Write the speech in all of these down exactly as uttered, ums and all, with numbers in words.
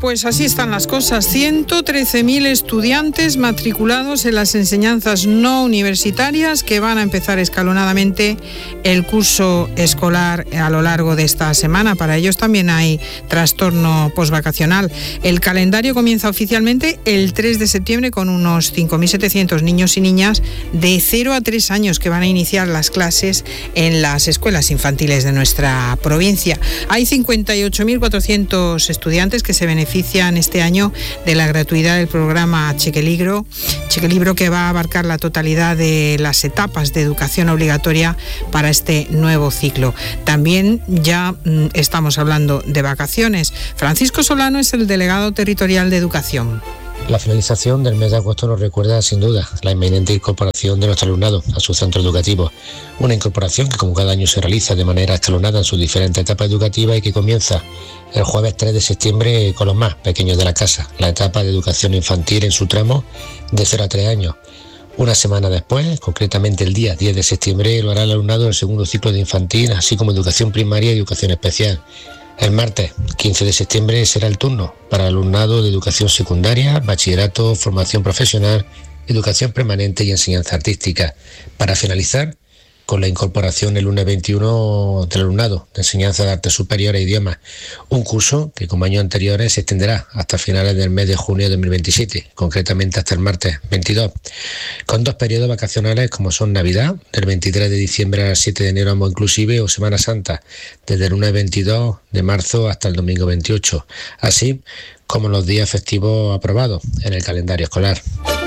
pues así están las cosas. ciento trece mil estudiantes matriculados en las enseñanzas no universitarias que van a empezar escalonadamente el curso escolar a lo largo de esta semana. Para ellos también hay trastorno posvacacional. El calendario comienza oficialmente el tres de septiembre con unos cinco mil setecientos niños y niñas de cero a tres años que van a iniciar las clases en las escuelas infantiles de nuestra provincia. Hay cincuenta y ocho mil cuatrocientos estudiantes que se benefician este año de la gratuidad del programa Chequelibro, Chequelibro que va a abarcar la totalidad de las etapas de educación obligatoria para este nuevo ciclo. También ya mm, estamos hablando de vacaciones. Francisco Solano es el delegado territorial de Educación. La finalización del mes de agosto nos recuerda sin duda la inminente incorporación de nuestro alumnado a su centro educativo. Una incorporación que como cada año se realiza de manera escalonada en sus diferentes etapas educativas y que comienza el jueves tres de septiembre con los más pequeños de la casa, la etapa de educación infantil en su tramo de cero a tres años. Una semana después, concretamente el día diez de septiembre, lo hará el alumnado del segundo ciclo de infantil, así como educación primaria y educación especial. El martes quince de septiembre será el turno para el alumnado de educación secundaria, bachillerato, formación profesional, educación permanente y enseñanza artística. Para finalizar, con la incorporación el lunes veintiuno del alumnado de enseñanza de arte superior e idiomas, un curso que como años anteriores se extenderá hasta finales del mes de junio de dos mil veintisiete, concretamente hasta el martes veintidós, con dos periodos vacacionales como son Navidad, del veintitrés de diciembre al siete de enero ambos inclusive, o Semana Santa, desde el lunes veintidós de marzo hasta el domingo veintiocho, así como los días festivos aprobados en el calendario escolar.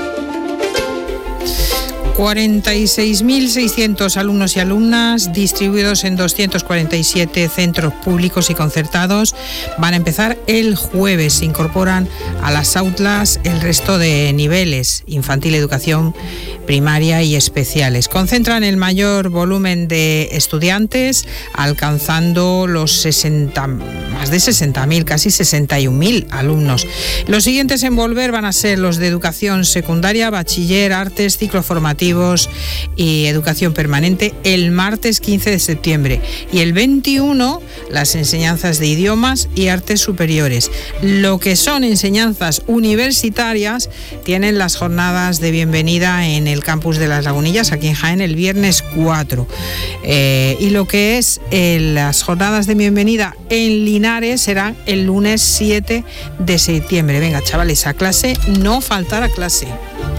cuarenta y seis mil seiscientos alumnos y alumnas distribuidos en doscientos cuarenta y siete centros públicos y concertados van a empezar el jueves. Se incorporan a las aulas el resto de niveles, infantil, educación primaria y especiales. Concentran el mayor volumen de estudiantes, alcanzando los sesenta, más de sesenta mil, casi sesenta y un mil alumnos. Los siguientes en volver van a ser los de educación secundaria, bachiller, artes, ciclo formativo y educación permanente el martes quince de septiembre y el veintiuno las enseñanzas de idiomas y artes superiores. Lo que son enseñanzas universitarias tienen las jornadas de bienvenida en el campus de Las Lagunillas aquí en Jaén el viernes cuatro eh, y lo que es eh, las jornadas de bienvenida en Linares serán el lunes siete de septiembre. Venga, chavales, a clase, no faltar a clase.